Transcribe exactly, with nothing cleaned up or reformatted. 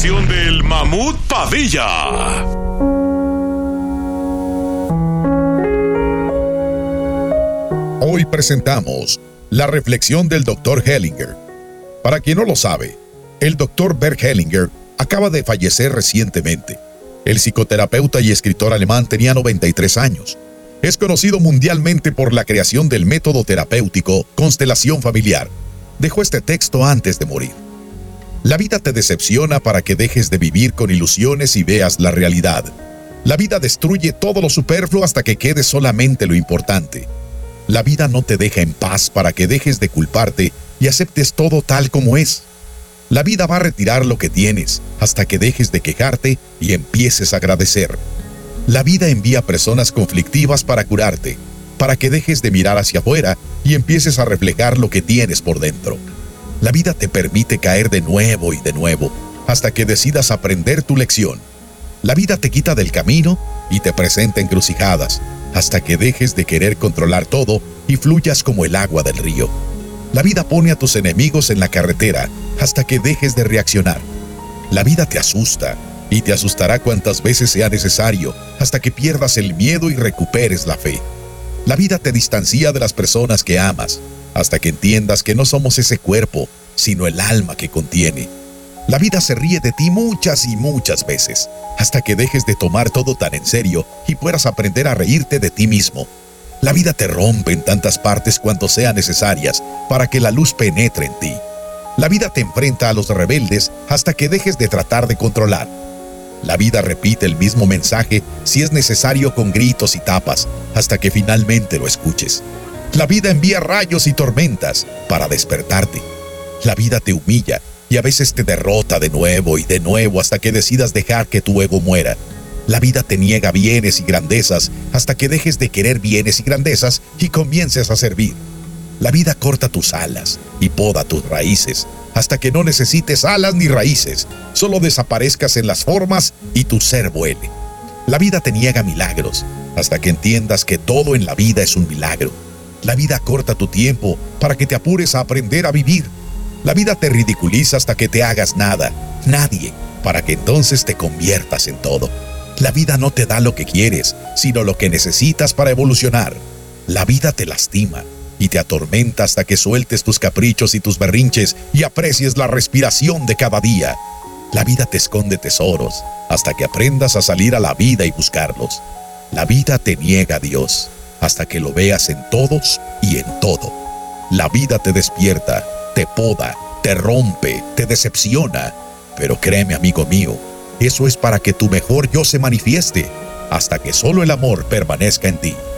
reflexión del Mamut Padilla. Hoy presentamos la reflexión del doctor Hellinger. Para quien no lo sabe, el doctor Bert Hellinger acaba de fallecer recientemente. El psicoterapeuta y escritor alemán tenía noventa y tres años. Es conocido mundialmente por la creación del método terapéutico Constelación Familiar. Dejó este texto antes de morir. La vida te decepciona para que dejes de vivir con ilusiones y veas la realidad. La vida destruye todo lo superfluo hasta que quede solamente lo importante. La vida no te deja en paz para que dejes de culparte y aceptes todo tal como es. La vida va a retirar lo que tienes hasta que dejes de quejarte y empieces a agradecer. La vida envía personas conflictivas para curarte, para que dejes de mirar hacia afuera y empieces a reflejar lo que tienes por dentro. La vida te permite caer de nuevo y de nuevo hasta que decidas aprender tu lección. La vida te quita del camino y te presenta encrucijadas hasta que dejes de querer controlar todo y fluyas como el agua del río. La vida pone a tus enemigos en la carretera hasta que dejes de reaccionar. La vida te asusta y te asustará cuantas veces sea necesario hasta que pierdas el miedo y recuperes la fe. La vida te distancia de las personas que amas hasta que entiendas que no somos ese cuerpo, sino el alma que contiene. La vida se ríe de ti muchas y muchas veces hasta que dejes de tomar todo tan en serio y puedas aprender a reírte de ti mismo. La vida te rompe en tantas partes cuanto sean necesarias para que la luz penetre en ti. La vida te enfrenta a los rebeldes hasta que dejes de tratar de controlar. La vida repite el mismo mensaje si es necesario con gritos y tapas hasta que finalmente lo escuches. La vida envía rayos y tormentas para despertarte. La vida te humilla y a veces te derrota de nuevo y de nuevo hasta que decidas dejar que tu ego muera. La vida te niega bienes y grandezas hasta que dejes de querer bienes y grandezas y comiences a servir. La vida corta tus alas y poda tus raíces hasta que no necesites alas ni raíces, solo desaparezcas en las formas y tu ser vuele. La vida te niega milagros hasta que entiendas que todo en la vida es un milagro. La vida corta tu tiempo para que te apures a aprender a vivir. La vida te ridiculiza hasta que te hagas nada, nadie, para que entonces te conviertas en todo. La vida no te da lo que quieres, sino lo que necesitas para evolucionar. La vida te lastima y te atormenta hasta que sueltes tus caprichos y tus berrinches y aprecies la respiración de cada día. La vida te esconde tesoros hasta que aprendas a salir a la vida y buscarlos. La vida te niega a Dios hasta que lo veas en todos y en todo. La vida te despierta, te poda, te rompe, te decepciona. Pero créeme, amigo mío, eso es para que tu mejor yo se manifieste hasta que solo el amor permanezca en ti.